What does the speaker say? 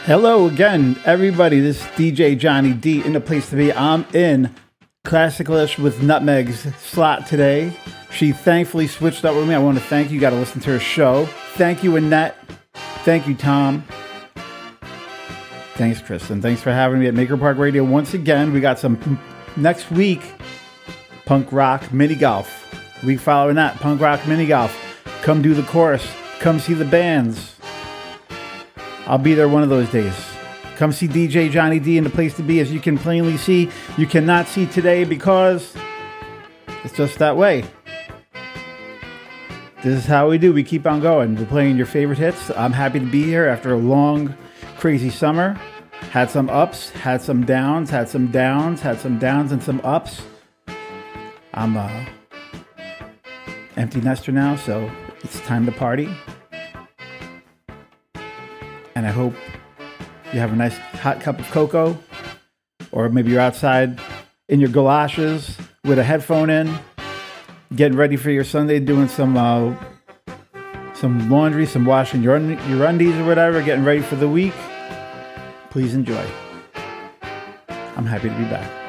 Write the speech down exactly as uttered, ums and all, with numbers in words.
Hello again, everybody. This is D J Johnny D in the place to be. I'm in Classicalish with Nutmeg's slot today. She thankfully switched up with me. I want to thank you. You got to listen to her show. Thank you, Annette. Thank you, Tom. Thanks, Kristen. Thanks for having me at Maker Park Radio once again. We got some next week punk rock mini golf. Week following that, punk rock mini golf. Come do the course. Come see the bands. I'll be there one of those days. Come see D J Johnny D in the place to be. As you can plainly see, you cannot see today because it's just that way. This is how we do. We keep on going. We're playing your favorite hits. I'm happy to be here after a long, crazy summer. Had some ups, had some downs, had some downs, had some downs and some ups. I'm a empty nester now, so it's time to party. And I hope you have a nice hot cup of cocoa, or maybe you're outside in your galoshes with a headphone in, getting ready for your Sunday, doing some uh, some laundry, some washing your, your undies or whatever, getting ready for the week. Please enjoy. I'm happy to be back.